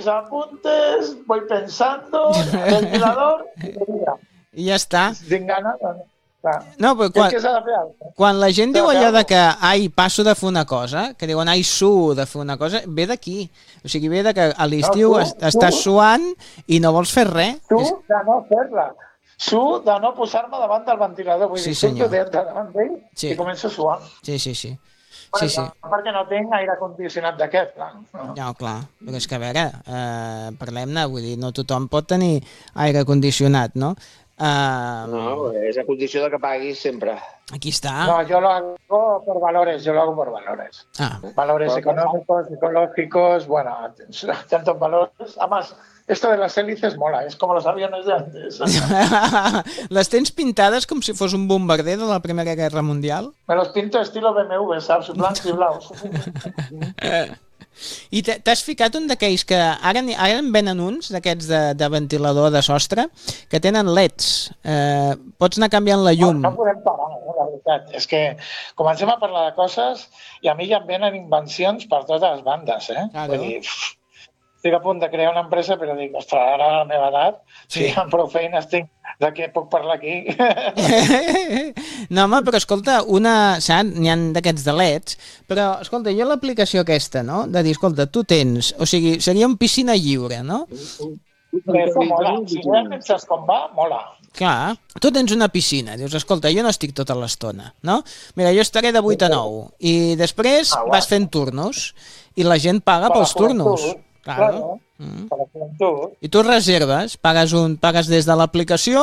mis apuntes, voy pensando, ventilador, I ja està. sin ganas. No, però És que s'ha de fer alguna cosa. quan la gent diu allò de que ai, passo de fer una cosa, que diuen ai, suo de fer una cosa, ve d'aquí. O sigui, ve de que a l'estiu estàs suant i no vols fer res. De no fer-la. De no posar-me davant del ventilador. Vull dir, surto davant d'ell i començo a suar. Sí. Perquè no tinc aire condicionat d'aquest. No, clar, però és que a veure, parlem-ne, vull dir, no tothom pot tenir aire condicionat, no? No, es a condició de que paguis sempre. Aquí está. No, yo lo hago por valores, Valores económicos, ecológicos, bueno, tantos valores. Además, esto de las hélices mola, es como los aviones de antes. Les tens pintades com si fos un bombarder de la Primera Guerra Mundial? Me los pinto estilo BMW, saps? Blancs i blaus. I t'has ficat un d'aquells que ara en venen uns d'aquests de ventilador de sostre que tenen leds, pots anar canviant la llum. No podem parar, la veritat, és que comencem a parlar de coses i a mi ja em venen invencions per totes les bandes, Vull dir, estic a punt de crear una empresa però dic, ostres, ara a la meva edat, si amb prou feines tinc de què puc parlar aquí. No, home, però escolta, n'hi ha d'aquests de leds, però escolta, jo l'aplicació aquesta, no? De dir, escolta, tu tens, o sigui, seria un piscina lliure, no? Això mola, si realment saps com va, mola. Clar, tu tens una piscina, dius, escolta, jo no estic tota l'estona, no? Mira, jo estaré de 8 a 9, i després vas fent turnos, i la gent paga pels turnos. Claro. I tu reserves, pagues des de l'aplicació,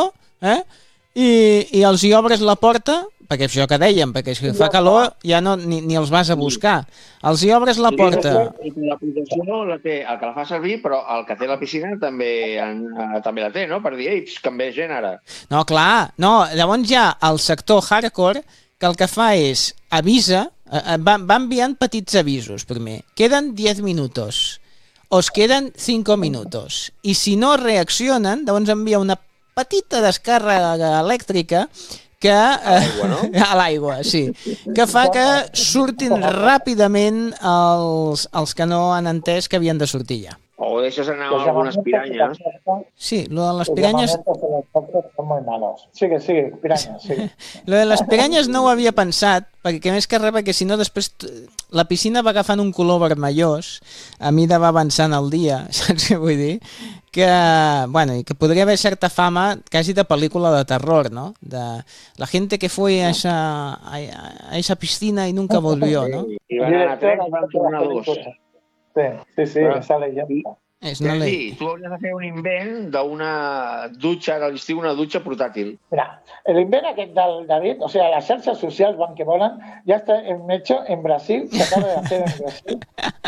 i els hi obres la porta, perquè això que dèiem, perquè si fa calor ja ni els vas a buscar. Els hi obres la porta. L'aplicació el que la fa servir, però el que té la piscina també la té, no? Per dir, ei, que em ve gent ara. No, clar, no, llavors hi ha el sector hardcore que el que fa és avisa, va enviant petits avisos primer. Queden 10 minutos. Os queden 5 minutos. I si no reaccionen, llavors envia una petita descàrrega elèctrica que, a l'aigua, sí, que fa que surtin ràpidament els que no han entès que havien de sortir ja. O deixes anar algunes piranyes. Sí, lo de les piranyes... Son muy malos. Sigue, piranyes, sigue. Lo de les piranyes no ho havia pensat, perquè més que res, perquè si no després la piscina va agafant un color vermellós, a mida va avançant el dia, saps què vull dir? Que, bueno, i que podria haver certa fama quasi de pel·lícula de terror, ¿no? De la gente que fue a esa piscina y nunca volvió, ¿no? I van anar 3 i van tornar 2. Sí, esa leyenda. Sí, tu hauries de fer un invent d'una dutxa, a l'estiu una dutxa portàtil. Mira, l'invent aquest del David, o sea, las xarxes socials van que volen, ya está hecho en Brasil, se acaba de hacer en Brasil.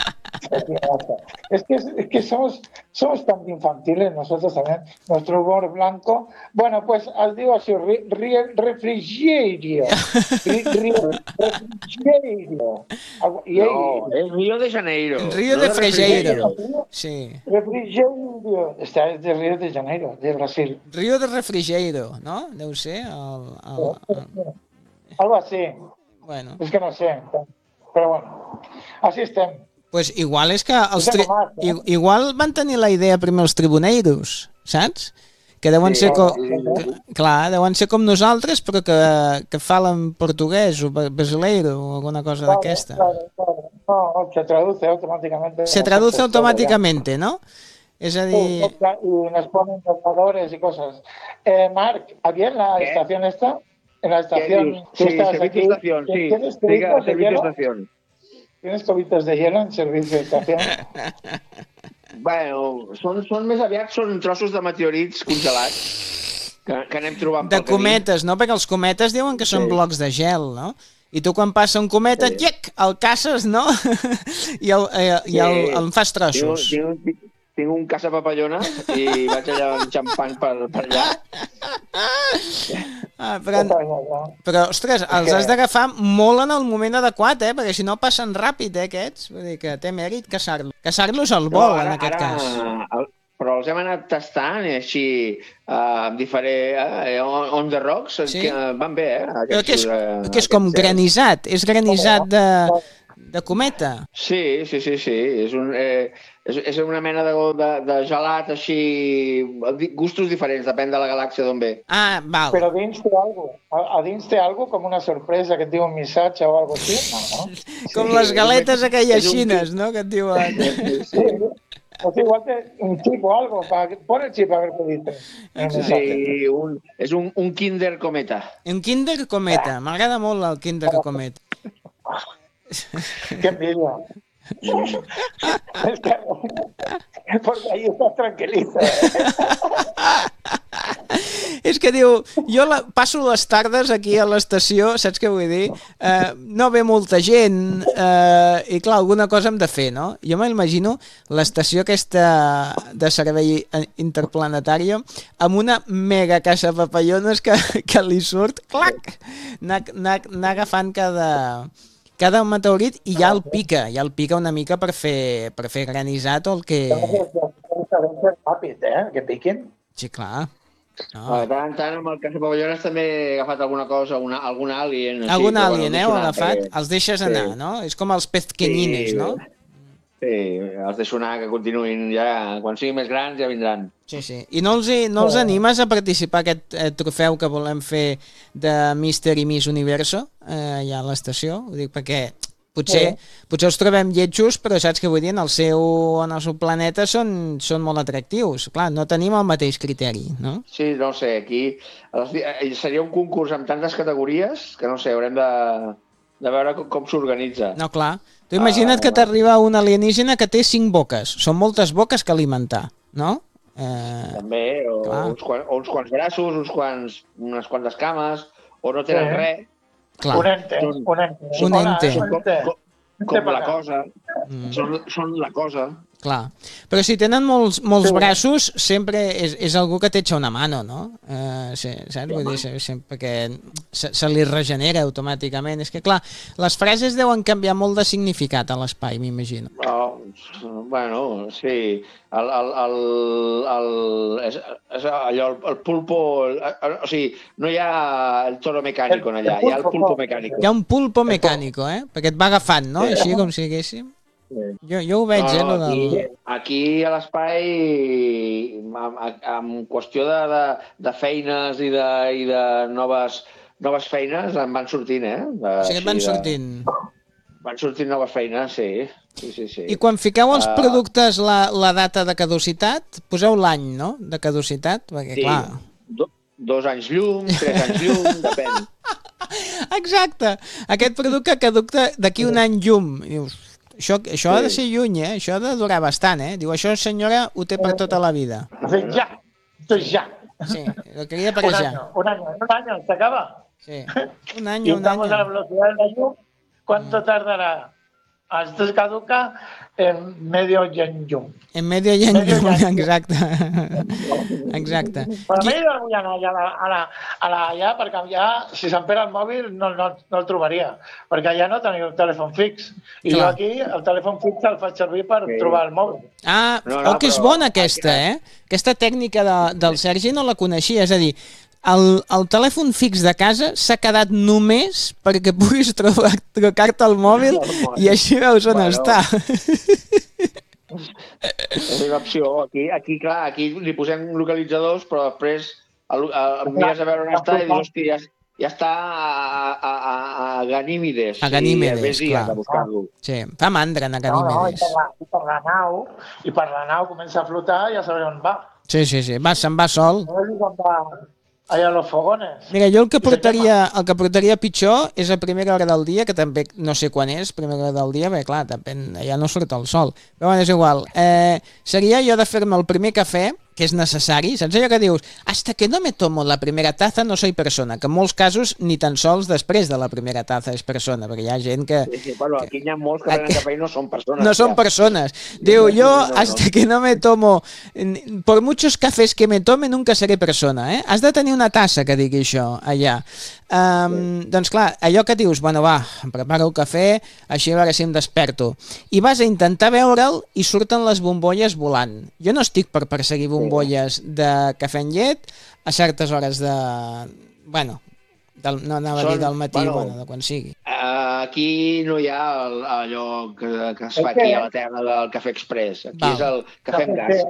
Es que somos tan infantiles nosotros también, nuestro humor blanco. Bueno, pues os digo así, refrigerio. Refrigerio. No, es Río de Janeiro. Río de Janeiro. Sí. Refrigerio. Esta es de Río de Janeiro, de Brasil. Río de Refrigeiro, no? Deu ser algo así. Bueno. Es que no sé, però bueno, així estem. Pues igual és que igual van tenir la idea primer els tribuneiros, saps? Que deuen ser deuen ser com nosaltres, però que falen portuguès o brasileiro o alguna cosa d'aquesta. No, se traduce automáticamente. Se traduce automáticamente, ¿no? Es a dir... Y nos ponen dobladores y cosas. Marc, ¿había en la estación esta? En la estación... Sí, servicio estación, sí. Servicio estación. ¿Tienes cobitos de hielo en servicio de estación? Bueno, són més aviat trossos de meteorits congelats que anem trobant de cometes, no? Perquè els cometes diuen que són blocs de gel, no? I tu quan passa un cometa, el caces, no? I el fas trossos. Tinc un caçapapallones i vaig allà amb xampany per allà. Però, ostres, els has d'agafar molt en el moment adequat, perquè si no passen ràpid, aquests. Vull dir que té mèrit caçar-los. Caçar-los al vol, en aquest cas. Però els hem anat tastant i així, on the rocks, que van bé, Però que és com granissat. És granissat de cometa. Sí. És una mena de gelat així, gustos diferents, depèn de la galàxia d'on ve. Ah, val. Però dins té alguna cosa. A dins té alguna com una sorpresa que et diu un missatge o alguna cosa així? No? Com les galetes aquelles xines, no?, que et diuen... Sí. O sigui, igual té un xip o algo. Pon el xip a ver què dice. Sí, és un Kinder Cometa. Un Kinder Cometa. M'agrada molt el Kinder Cometa. Qué envidia. Es que, porque ahí estás tranquilita. És que diu, jo passo les tardes aquí a l'estació, saps què vull dir? No ve molta gent i clar, alguna cosa hem de fer, no? Jo m'imagino l'estació aquesta de servei interplanetari amb una mega caixa de papallones que li surt, clac, anar agafant cada meteorit i ja el pica una mica per fer granissat o el que... És ràpid, que piquin. Sí, clar. No. De tant en tant, amb el cas de pavellons també he agafat alguna cosa, algun alien. Algun alien, heu agafat? Els deixes anar, no? És com els pezqueñines, no? Sí, els deixo anar, que continuïn ja. Quan siguin més grans ja vindran. Sí. I no els animes a participar en aquest trofeu que volem fer de Mister i Miss Universo allà a l'estació? Ho dic perquè potser els trobem lletjos, però saps què vull dir? En el seu planeta són molt atractius. Clar, no tenim el mateix criteri, no? Sí, no sé, aquí seria un concurs amb tantes categories que no sé, haurem de veure com s'organitza. No, clar. Tu imagina't que t'arriba un alienígena que té 5 boques. Són moltes boques que alimentar, no? També, o uns quants braços, unes quantes cames, o no tenen res. Clar. Un ente. Com la cosa. Són la cosa. Clar. Però si tenen molts braços, sempre és algú que t'echa una mano, no? Saps? Vull dir, sempre que se li regenera automàticament. És que, clar, les frases deuen canviar molt de significat a l'espai, m'imagino. Bueno, sí. El pulpo... O sigui, no hi ha el toro mecànico allà, hi ha el pulpo mecànico. Hi ha un pulpo mecànico, perquè et va agafant, no? Així com si haguéssim... Jo ho veig, Aquí a l'espai, en qüestió de feines i de noves feines, en van sortint, O sigui, van sortint. Van sortint noves feines, sí. I quan fiqueu els productes la data de caducitat, poseu l'any, no?, de caducitat, perquè, clar... 2 anys llum, 3 anys llum, depèn. Exacte. Aquest producte caduca d'aquí un any llum. Dius... Això ha de ser lluny, això ha de durar bastant, Diu, això, senyora, ho té per tota la vida. Ja. Sí, lo quería para allá. Un año, ¿se acaba? Sí, un año. Estamos a la velocidad de la luz. ¿Cuánto tardará? Esto se caduca en medio yen yum. En medio yen yum, exacte. Exacte. Per mi no vull anar allà perquè allà, si se'm perd el mòbil, no el trobaria. Perquè allà no teniu el telèfon fix. I jo aquí el telèfon fix el faig servir per trobar el mòbil. Que és bona aquesta, Aquesta tècnica del Sergi no la coneixia, és a dir, el telèfon fix de casa s'ha quedat només perquè puguis trucar-te al mòbil i així veus on està. És una opció. Aquí, clar, aquí li posem localitzadors, però després mires a veure on està i dius, hòstia, ja està a Ganímedes. A Ganímedes, clar. Sí, fa mandra anar a Ganímedes. I per la nau comença a flotar i ja sabré on va. Sí, se'n va sol. Allà a los fogones. Mira, jo el que portaria pitjor és a primera hora del dia, que també no sé quan és, primera hora del dia, perquè clar, ja no surt el sol. Però bueno, és igual. Seria jo de fer-me el primer cafè, que és necessari, saps allò que dius? Hasta que no me tomo la primera taza no soy persona, que en molts casos ni tan sols després de la primera taza és persona, perquè hi ha gent que... Sí, bueno, aquí hi ha molts que prenen cafè i no són persones. No són persones. Diu, jo hasta que no me tomo... Por muchos cafés que me tome nunca seré persona, Has de tenir una tassa que digui això, allà. Doncs clar, allò que dius, bueno va, em preparo el cafè, així a veure si em desperto. I vas a intentar veure'l i surten les bombolles volant. Jo no estic per perseguir bombolles de cafè amb llet a certes hores de... Bueno, no anava a dir del matí, de quan sigui. aquí no hi ha allò que es fa aquí a la terra del Cafè Express. Aquí és el cafè amb gas.